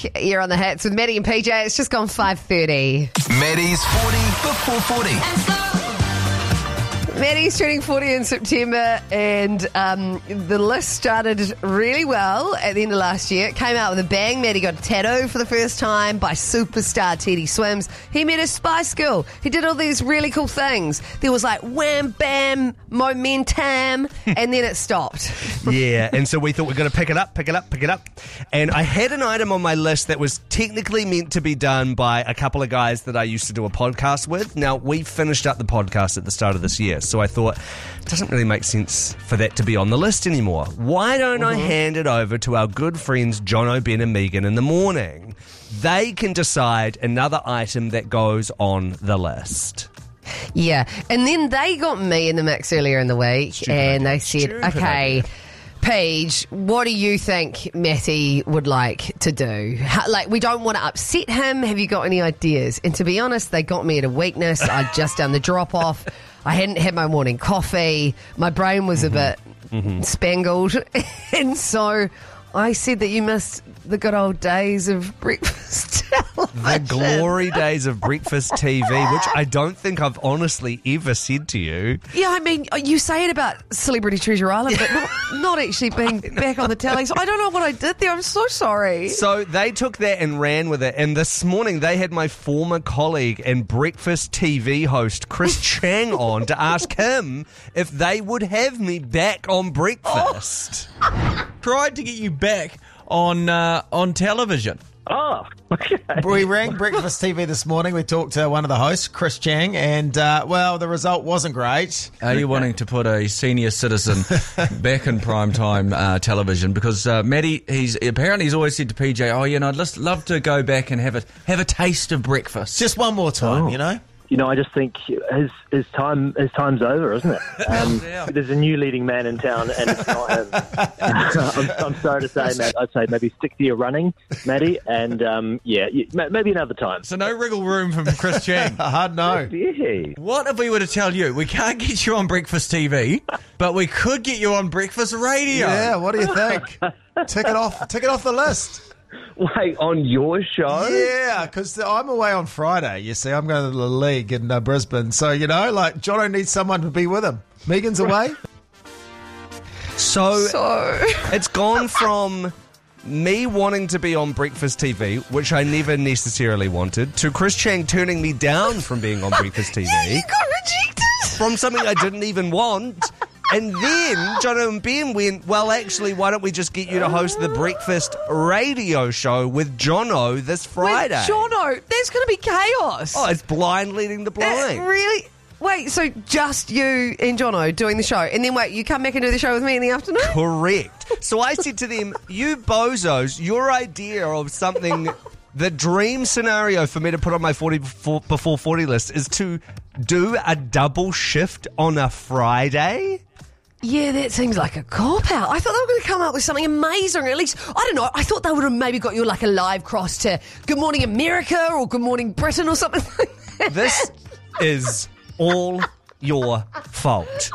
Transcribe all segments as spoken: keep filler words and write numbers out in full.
You're on the hits with Maddie and P J. It's just gone five thirty. Maddie's forty before forty. Maddie's turning forty in September, and um, the list started really well at the end of last year. It came out with a bang. Maddie got a tattoo for the first time by superstar Teddy Swims. He met a Spice Girl. He did all these really cool things. There was like wham, bam, momentum, and then it stopped. Yeah, and so we thought we're going to pick it up, pick it up, pick it up. And I had an item on my list that was technically meant to be done by a couple of guys that I used to do a podcast with. Now, we finished up the podcast at the start of this year, so I thought it doesn't really make sense for that to be on the list anymore. Why don't mm-hmm. I hand it over to our good friends Jono, Ben and Megan in the morning? They can decide another item that goes on the list. Yeah, and then they got me in the mix earlier in the week, Stupid and idea. they said, Stupid okay... Idea. Paige, what do you think Matty would like to do? How, like, we don't want to upset him. Have you got any ideas? And to be honest, they got me at a weakness. I'd just done the drop-off. I hadn't had my morning coffee. My brain was mm-hmm. a bit mm-hmm. spangled. And so I said that you missed the good old days of breakfast television. The glory days of breakfast T V, which I don't think I've honestly ever said to you. Yeah, I mean, you say it about Celebrity Treasure Island, but not, not actually being back on the telly. So I don't know what I did there. I'm so sorry. So they took that and ran with it. And this morning they had my former colleague and breakfast T V host, Chris Chang, on to ask him if they would have me back on breakfast. Oh. Tried to get you back on uh, on television. Oh, okay. We rang Breakfast T V this morning. We talked to one of the hosts, Chris Chang, and, uh, well, the result wasn't great. Are you wanting to put a senior citizen back in primetime uh, television? Because uh, Maddie, he's apparently he's always said to P J, oh, you know, I'd just love to go back and have a, have a taste of breakfast. Just one more time, oh. you know? You know, I just think his his time his time's over, isn't it? Um, yeah. There's a new leading man in town, and it's not him. I'm, I'm sorry to say, Matt. I'd say maybe stick to your running, Maddie, and um, yeah, maybe another time. So no wriggle room from Chris Chang. Hard no. Yeah. What if we were to tell you we can't get you on Breakfast T V, but we could get you on Breakfast Radio? Yeah. What do you think? Tick it off. Tick it off the list. Wait, on your show? Yeah, because I'm away on Friday, you see. I'm going to the league in uh, Brisbane. So, you know, like, Jono needs someone to be with him. Megan's away. So, so, it's gone from me wanting to be on Breakfast T V, which I never necessarily wanted, to Chris Chang turning me down from being on Breakfast T V. Yeah, you got rejected. From something I didn't even want. And then Jono and Ben went, well, actually, why don't we just get you to host the Breakfast Radio Show with Jono this Friday? With Jono? There's going to be chaos. Oh, it's blind leading the blind. Uh, really? Wait, so just you and Jono doing the show, and then wait, you come back and do the show with me in the afternoon? Correct. So I said to them, you bozos, your idea of something... The dream scenario for me to put on my forty before, before forty list is to do a double shift on a Friday. Yeah, that seems like a cop-out. I thought they were going to come up with something amazing. Or at least, I don't know, I thought they would have maybe got you like a live cross to Good Morning America or Good Morning Britain or something like that. This is all your fault.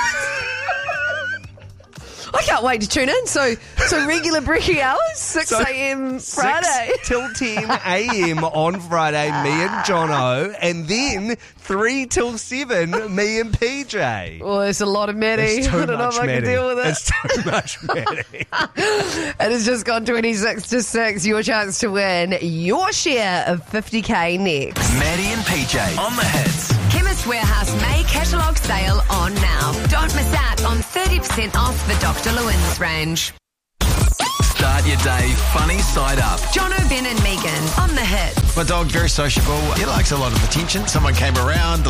I can't wait to tune in. So, so regular breaking hours, six a.m. Friday. six till ten a.m. on Friday, me and Jono. And then three till seven, me and P J. Well, there's a lot of Maddie. It's too I don't much know if Maddie. I can deal with it. It's too much Maddie. It has just gone twenty-six to six. Your chance to win your share of fifty K next. Maddie and P J on the hits. Chemist Warehouse May catalogue sale on now. Don't miss out on thirty percent off the Doctor Lewin's range. Start your day funny side up. Jono, Ben and Megan on the hits. My dog, very sociable. He likes a lot of attention. Someone came around,